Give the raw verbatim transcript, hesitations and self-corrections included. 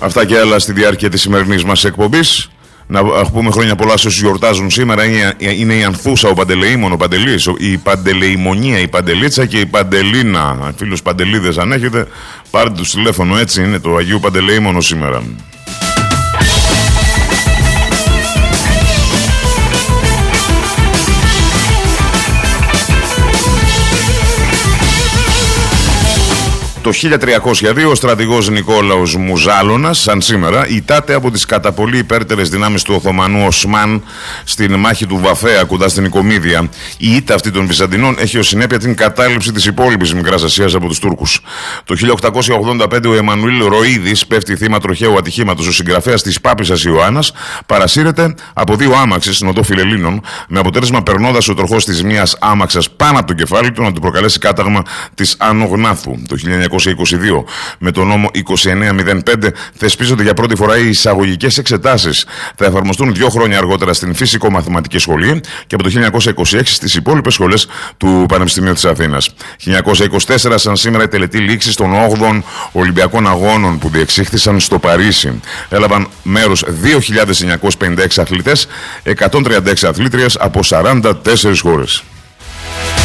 Αυτά και άλλα στη διάρκεια της σημερινής μας εκπομπής. Να πούμε χρόνια πολλά σε όσους γιορτάζουν σήμερα. Είναι, είναι η Ανθούσα, ο Παντελεήμων, ο Παντελής, η Παντελεημονία, η Παντελίτσα και η Παντελίνα. Φίλους Παντελίδες, αν έχετε, πάρτε τους τηλέφωνο. Έτσι είναι το Αγίου Παντελεήμονο σήμερα. Το χίλια τριακόσια δύο ο στρατηγός Νικόλαος Μουζάλωνας, σαν σήμερα, ητάται από τις κατά πολύ υπέρτερες δυνάμεις του Οθωμανού Οσμάν στην μάχη του Βαφέα κοντά στην Νικομίδια. Η ήττα αυτή των Βυζαντινών έχει ως συνέπεια την κατάληψη της υπόλοιπης Μικράς Ασίας από τους Τούρκους. Το χίλια οκτακόσια ογδόντα πέντε ο Εμμανουήλ Ροΐδης πέφτει θύμα τροχαίου ατυχήματος. Ο συγγραφέας της Πάπισσας Ιωάννας παρασύρεται από δύο άμαξες στην οδό Φιλελλήνων, με αποτέλεσμα περνώντας ο τροχός της μίας άμαξας πάνω από το κεφάλι του να του προκαλέσει κάταγμα της Ανογνάθου. Το χίλια εννιακόσια είκοσι δύο με τον νόμο είκοσι εννέα μηδέν πέντε θεσπίζονται για πρώτη φορά οι εισαγωγικές εξετάσεις. Θα εφαρμοστούν δύο χρόνια αργότερα στην Φυσικο-Μαθηματική Σχολή και από το χίλια εννιακόσια είκοσι έξι στις υπόλοιπες σχολές του Πανεπιστημίου της Αθήνας. χίλια εννιακόσια είκοσι τέσσερα, σαν σήμερα, η τελετή λήξη των όγδοων Ολυμπιακών Αγώνων που διεξήχθησαν στο Παρίσι. Έλαβαν μέρος δύο χιλιάδες εννιακόσιοι πενήντα έξι αθλητές, εκατόν τριάντα έξι αθλήτριες από σαράντα τέσσερις χώρες.